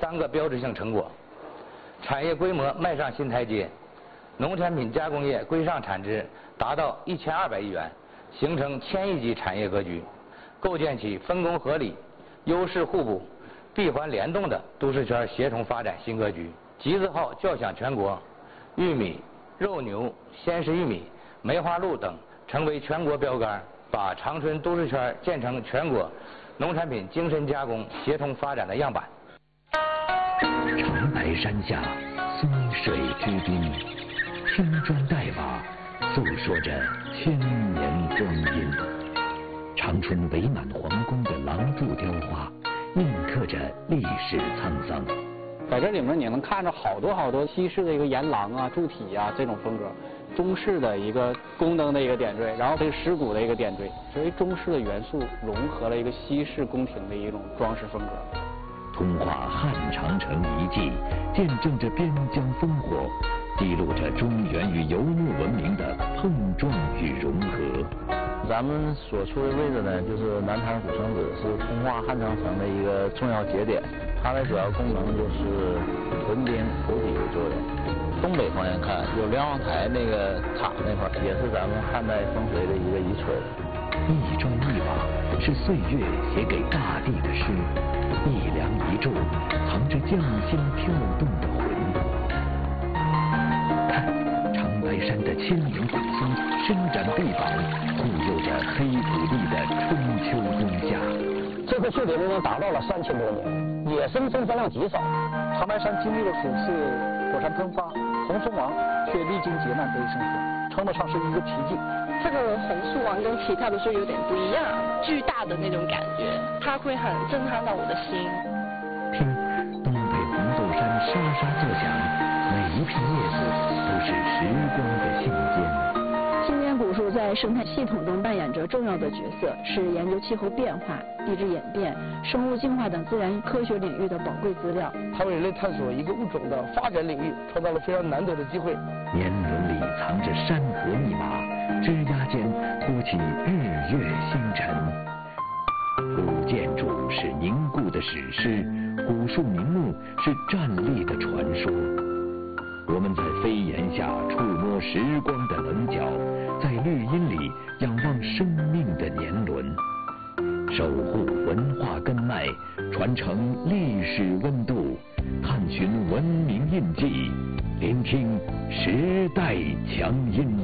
3个标志性成果：产业规模迈上新台阶，农产品加工业规上产值达到1200亿元，形成1000亿级产业格局，构建起分工合理、优势互补、闭环联动的都市圈协同发展新格局。集字号叫响全国，玉米、肉牛、鲜食玉米、梅花鹿等成为全国标杆，把长春都市圈建成全国农产品精深加工协同发展的样板。 长白山下，松水之滨，青砖黛瓦，诉说着千年光阴。长春伪满皇宫的廊柱雕花，印刻着历史沧桑。 在这里面你能看着好多西式的一个檐廊啊、柱体啊这种风格，中式的一个宫灯的一个点缀，然后这个石鼓的一个点缀，所以中式的元素融合了一个西式宫廷的一种装饰风格。 通化汉长城遗迹，见证着边疆烽火，记录着中原与游牧文明的碰撞与融合。 咱们所处的位置呢，就是南坛古城址，是通化汉长城的一个重要节点。它的主要功能就是屯兵补给作用。东北方向看，有瞭望台那个塔那块，也是咱们汉代风水的一个遗存。 一砖一瓦是岁月写给大地的诗，一梁一柱藏着匠心跳动的魂。看，长白山的千年古松伸展臂膀，护佑着黑土地的春秋冬夏。 这个据点已经达到了3000多年，野生生产量极少。长白山经历了数次火山喷发，红松王却历经劫难得以生存，称得上是一个奇迹。 这个红树王跟其他的树有点不一样，巨大的那种感觉，它会很震撼到我的心。 听，东北红豆山沙沙作响，每一片叶子都是时光的信笺。 青年古树在生态系统中扮演着重要的角色，是研究气候变化、地质演变、生物进化等自然科学领域的宝贵资料。 它为人类探索一个物种的发展领域创造了非常难得的机会。 年轮里藏着山河密码，枝桠间托起日月星辰。古建筑是凝固的史诗，古树名木是站立的传说。我们在飞檐下触摸时光的棱角，在绿荫里仰望生命的年轮，守护文化根脉，传承历史温度，探寻文明印记，聆听时代强音。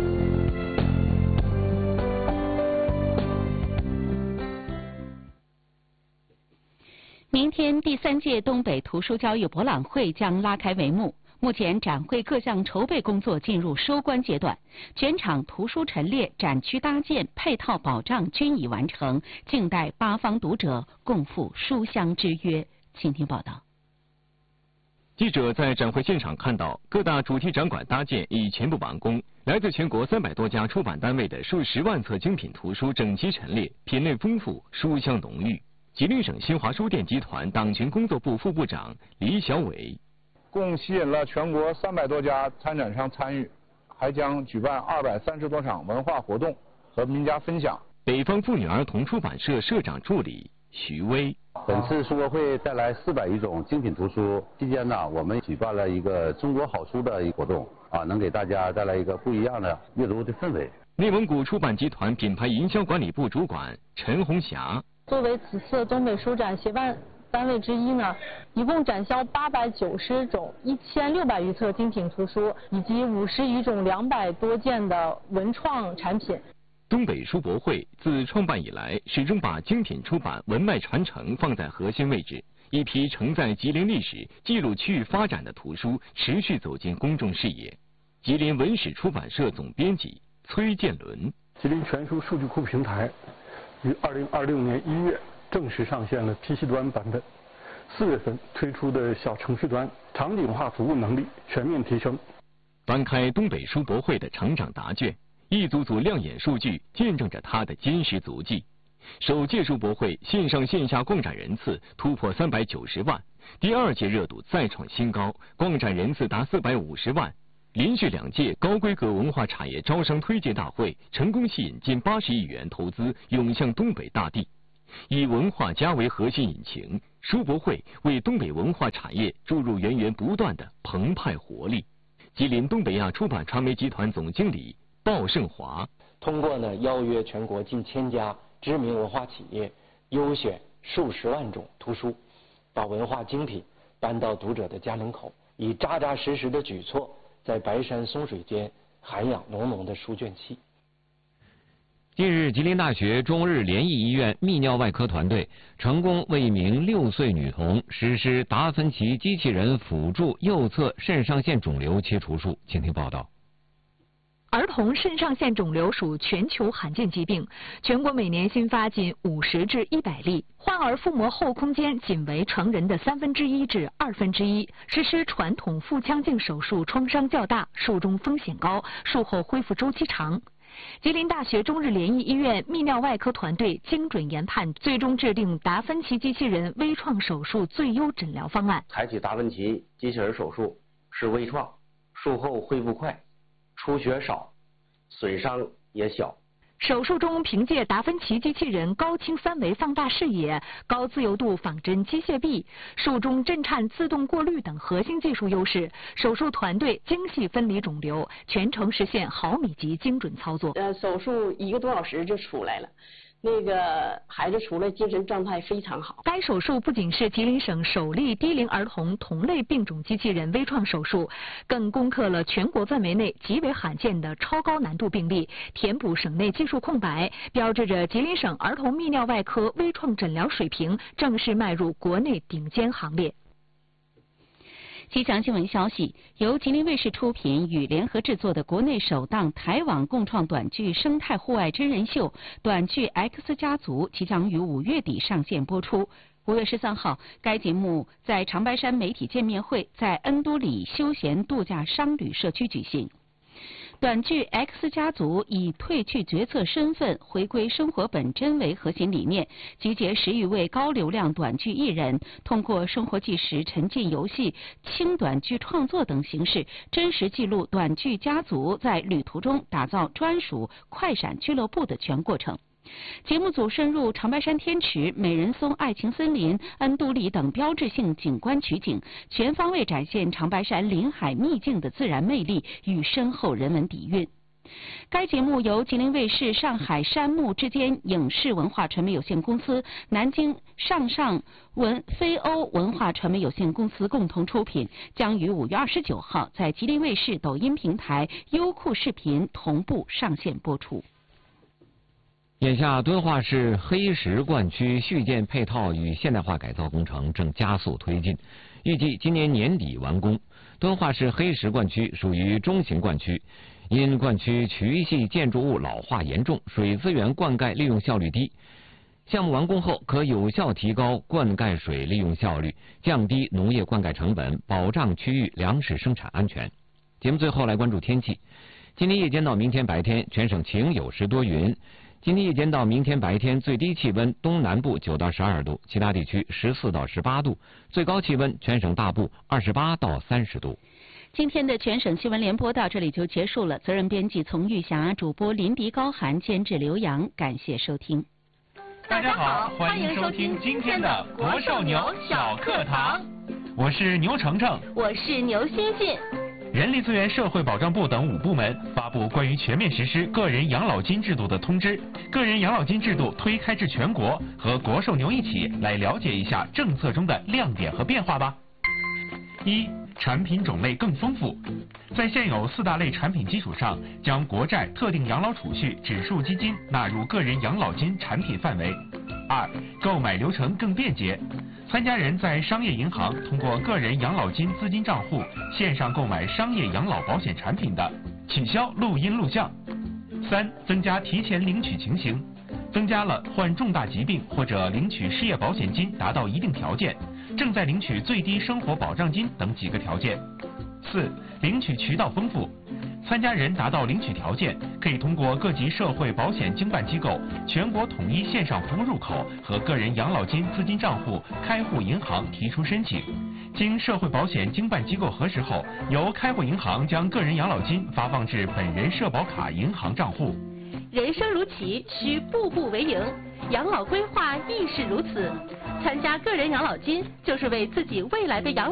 明天第3届东北图书交易博览会将拉开帷幕。目前展会各项筹备工作进入收官阶段，全场图书陈列、展区搭建、配套保障均已完成，静待8方读者共赴书香之约。请听报道。 记者在展会现场看到，各大主题展馆搭建已全部完工，来自全国300多家出版单位的数10万册精品图书整齐陈列，品类丰富，书香浓郁。吉林省新华书店集团党群工作部副部长李小伟。 共吸引了全国300多家参展商参与，还将举办230多场文化活动和名家分享。 北方妇女儿童出版社社长助理徐威。 本次书博会带来400余种精品图书，期间呢，我们举办了一个中国好书的一个活动，能给大家带来一个不一样的阅读的氛围。 内蒙古出版集团品牌营销管理部主管陈红霞。 作为此次东北书展协办单位之一呢，一共展销890种、1600余册精品图书，以及50余种200多件的文创产品。 东北书博会自创办以来，始终把精品出版文脉传承放在核心位置。一批承载吉林历史、记录区域发展的图书持续走进公众视野。吉林文史出版社总编辑崔建伦。 吉林全书数据库平台于2026年1月正式上线了 PC 端版本，4月份推出的小程序端场景化服务能力全面提升。 翻开东北书博会的成长答卷，一组组亮眼数据见证着它的坚实足迹。首届书博会线上线下逛展人次突破390万，第2届热度再创新高，逛展人次达450万。连续2届高规格文化产业招商推介大会成功吸引近80亿元投资涌向东北大地。 以文化家为核心引擎，书博会为东北文化产业注入源源不断的澎湃活力。吉林东北亚出版传媒集团总经理鲍胜华通过邀约全国近1000家知名文化企业，优选数十万种图书，把文化精品搬到读者的家门口，以扎扎实实的举措，在白山松水间涵养浓浓的书卷气。 近日，吉林大学中日联谊医院泌尿外科团队成功为一名6岁女童实施达芬奇机器人辅助右侧肾上腺肿瘤切除术。请听报道。 儿童肾上腺肿瘤属全球罕见疾病，全国每年新发近50至100例，患儿腹膜后空间仅为成人的1/3至1/2，实施传统腹腔镜手术创伤较大，术中风险高，术后恢复周期长。吉林大学中日联谊医院泌尿外科团队精准研判，最终制定达芬奇机器人微创手术最优诊疗方案。 采取达芬奇机器人手术是微创，术后恢复快，出血少，损伤也小。 手术中凭借达芬奇机器人高清3维放大视野、高自由度仿真机械臂、术中震颤自动过滤等核心技术优势，手术团队精细分离肿瘤，全程实现毫米级精准操作。 手术1个多小时就出来了。那个孩子出来精神状态非常好。 该手术不仅是吉林省首例低龄儿童同类病种机器人微创手术，更攻克了全国范围内极为罕见的超高难度病例，填补省内技术空白，标志着吉林省儿童泌尿外科微创诊疗水平正式迈入国内顶尖行列。 吉祥新闻消息，由吉林卫视出品与联合制作的国内首档台网共创短剧生态户外真人秀短剧 X 家族即将于5月底上线播出。5月13号，该节目在长白山媒体见面会在恩都里休闲度假商旅社区举行。短剧 X 家族以褪去角色身份，回归生活本真为核心理念，集结10余位高流量短剧艺人，通过生活纪实、沉浸游戏、轻短剧创作等形式，真实记录短剧家族在旅途中打造专属快闪俱乐部的全过程。节目组深入长白山天池、美人松爱情森林、恩都里等标志性景观取景，全方位展现长白山林海秘境的自然魅力与深厚人文底蕴。该节目由吉林卫视、上海山木之间影视文化传媒有限公司、南京上非欧文化传媒有限公司共同出品，将于5月29号在吉林卫视抖音平台、优酷视频同步上线播出。 眼下，敦化市黑石灌区续建配套与现代化改造工程正加速推进，预计今年年底完工。敦化市黑石灌区属于中型灌区，因灌区渠系建筑物老化严重，水资源灌溉利用效率低。项目完工后，可有效提高灌溉水利用效率，降低农业灌溉成本，保障区域粮食生产安全。节目最后来关注天气。今天夜间到明天白天，全省晴有时多云。今天夜间到明天白天，最低气温东南部9到12度，其他地区14到18度，最高气温全省大部28到30度。 今天的全省新闻联播到这里就结束了，责任编辑丛玉霞，主播林迪、高涵，监制刘洋，感谢收听。 大家好，欢迎收听今天的国寿牛小课堂，我是牛程程， 我是牛欣欣。 人力资源社会保障部等5部门发布关于全面实施个人养老金制度的通知，个人养老金制度推开至全国，和国寿牛一起来了解一下政策中的亮点和变化吧。1. 产品种类更丰富，在现有4大类产品基础上，将国债、特定养老储蓄、指数基金纳入个人养老金产品范围。2. 购买流程更便捷，参加人在商业银行通过个人养老金资金账户线上购买商业养老保险产品的，取消录音录像。3. 增加提前领取情形，增加了患重大疾病或者领取失业保险金达到一定条件，正在领取最低生活保障金等几个条件。4. 领取渠道丰富，参加人达到领取条件，可以通过各级社会保险经办机构全国统一线上服务入口和个人养老金资金账户开户银行提出申请，经社会保险经办机构核实后，由开户银行将个人养老金发放至本人社保卡银行账户。 人生如棋，需步步为营。 养老规划亦是如此。参加个人养老金，就是为自己未来的养老